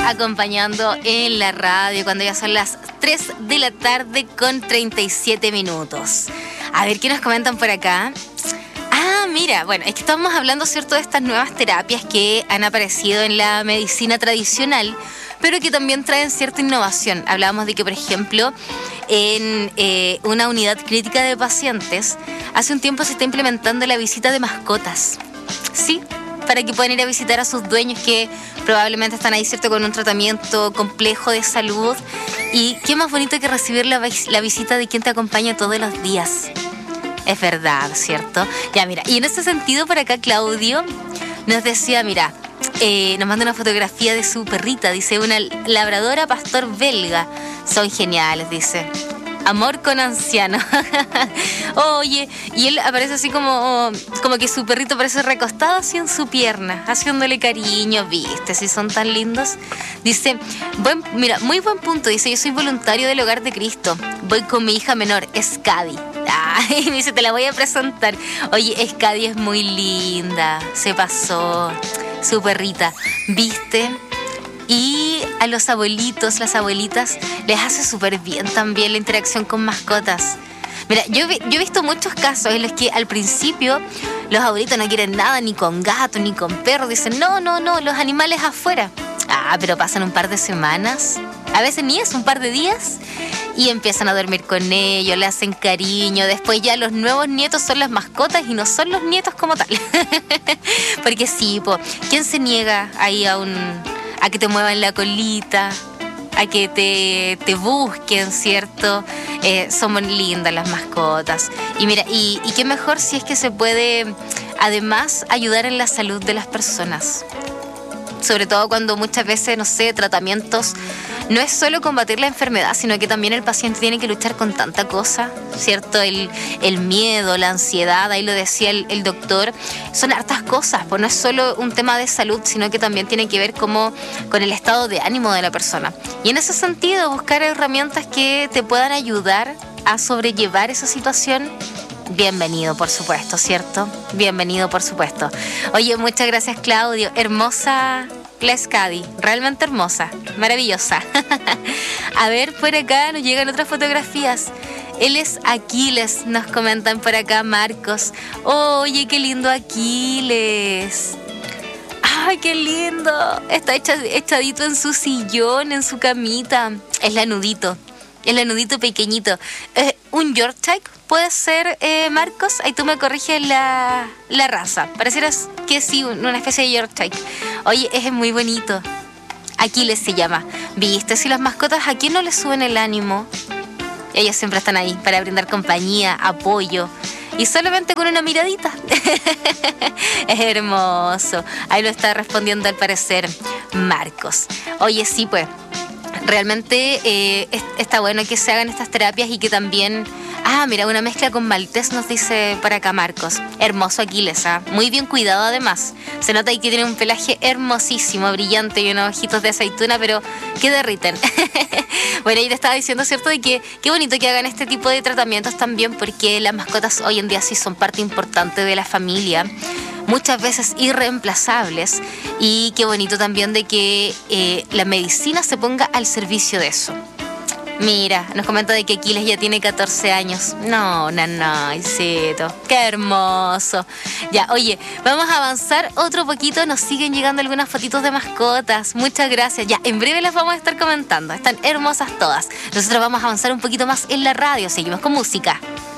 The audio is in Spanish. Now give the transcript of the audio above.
acompañando en la radio cuando ya son las 3 de la tarde con 37 minutos. A ver, ¿qué nos comentan por acá? Mira, bueno, es que estamos hablando, ¿cierto?, de estas nuevas terapias que han aparecido en la medicina tradicional, pero que también traen cierta innovación. Hablábamos de que, por ejemplo, en una unidad crítica de pacientes, hace un tiempo se está implementando la visita de mascotas. Sí, para que puedan ir a visitar a sus dueños que probablemente están ahí, ¿cierto?, con un tratamiento complejo de salud. Y qué más bonito que recibir la visita de quien te acompaña todos los días. Es verdad, ¿cierto? Ya, mira, y en ese sentido por acá Claudio nos decía, mira, nos manda una fotografía de su perrita, dice, una labradora pastor belga. Son geniales, dice. Amor con anciano. Oye, y él aparece así como que su perrito parece recostado así en su pierna, haciéndole cariño, ¿viste? Si son tan lindos. Dice, mira, muy buen punto. Dice, yo soy voluntario del Hogar de Cristo. Voy con mi hija menor, Skadi. Y me dice, te la voy a presentar. Oye, Skadi es muy linda. Se pasó. Su perrita, ¿viste? Y a los abuelitos, las abuelitas, les hace súper bien también la interacción con mascotas. Mira, yo he visto muchos casos en los que al principio los abuelitos no quieren nada, ni con gato, ni con perro. Dicen, no, los animales afuera. Pero pasan un par de semanas, a veces ni es, un par de días, y empiezan a dormir con ellos, le hacen cariño. Después ya los nuevos nietos son las mascotas y no son los nietos como tal. Porque sí, ¿quién se niega ahí a que te muevan la colita, a que te busquen, ¿cierto? Somos lindas las mascotas. Y mira, y qué mejor si es que se puede además ayudar en la salud de las personas. Sobre todo cuando muchas veces, no sé, tratamientos, no es solo combatir la enfermedad, sino que también el paciente tiene que luchar con tanta cosa, ¿cierto? El miedo, la ansiedad, ahí lo decía el doctor, son hartas cosas, pues no es solo un tema de salud, sino que también tiene que ver con el estado de ánimo de la persona. Y en ese sentido, buscar herramientas que te puedan ayudar a sobrellevar esa situación. Bienvenido, por supuesto, ¿cierto? Bienvenido, por supuesto. Oye, muchas gracias, Claudio. Hermosa la Skadi, realmente hermosa, maravillosa. A ver, por acá nos llegan otras fotografías. Él es Aquiles, nos comentan por acá, Marcos. Oye, qué lindo Aquiles. ¡Ay, qué lindo! Está echadito en su sillón, en su camita. Es lanudito pequeñito. ¿Un Yorkshire puede ser, Marcos? Ahí tú me corriges la raza. Pareciera que sí, una especie de Yorkshire. Oye, es muy bonito. Aquiles se llama. ¿Viste? Si las mascotas, ¿a quién no les suben el ánimo? Ellos siempre están ahí para brindar compañía, apoyo. Y solamente con una miradita. Es hermoso. Ahí lo está respondiendo al parecer Marcos. Oye, sí, pues. Realmente está bueno que se hagan estas terapias y que también... mira, una mezcla con maltés nos dice para acá Marcos. Hermoso Aquiles, muy bien cuidado además. Se nota ahí que tiene un pelaje hermosísimo, brillante y unos ojitos de aceituna, pero que derriten. Bueno, y te estaba diciendo, ¿cierto?, de que qué bonito que hagan este tipo de tratamientos también, porque las mascotas hoy en día sí son parte importante de la familia, muchas veces irreemplazables, y qué bonito también de que la medicina se ponga al servicio de eso. Mira, nos comenta de que Aquiles ya tiene 14 años. No, hijito, qué hermoso. Ya, oye, vamos a avanzar otro poquito. Nos siguen llegando algunas fotitos de mascotas. Muchas gracias. Ya, en breve las vamos a estar comentando. Están hermosas todas. Nosotros vamos a avanzar un poquito más en la radio. Seguimos con música.